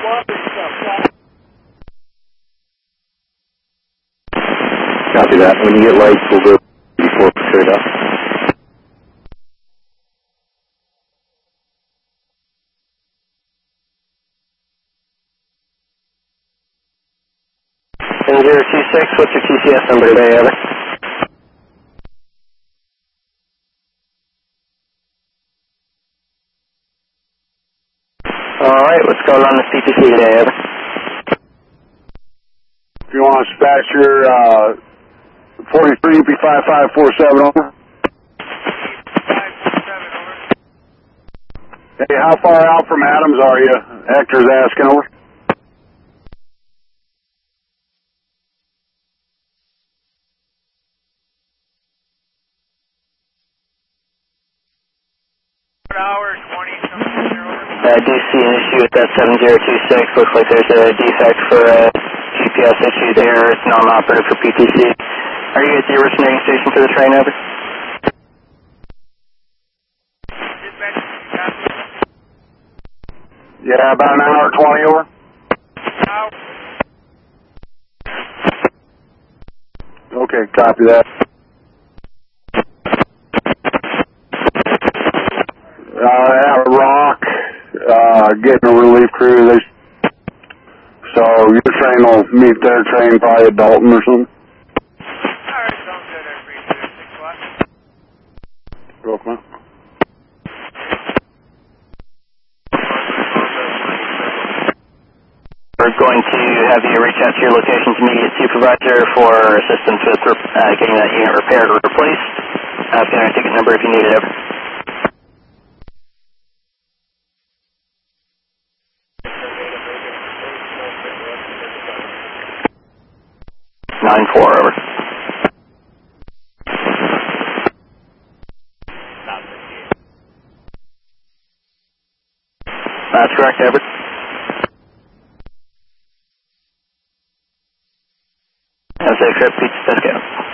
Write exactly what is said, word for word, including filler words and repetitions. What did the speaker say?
Copy that. When you get lights, we'll go before straight up. ten zero two six, what's your T C S number today, Evan? Alright, what's going on with P T C today, Evan? If you want to dispatch your uh, forty-three P five five four seven, over. Hey, how far out from Adams are you? Hector's asking, over. I do see an issue with that seven zero two six. Looks like there's a defect for a G P S issue there. It's non-operative for P T C. Are you at the originating station for the train, Evan? Yeah, about an hour twenty, over. Okay, copy that. Uh, at Rock, uh, getting a relief crew. They, so your train will meet their train probably at Dalton or something. Alright, sounds good. I appreciate it. Thanks a lot. Welcome. We're going to have you reach out to your location's immediate supervisor for assistance with uh, getting that unit repaired or replaced. Uh, if you have a ticket number if you need it, Evan. nine four, over. That's correct, Everett. Have a safe trip, Pizza Discount.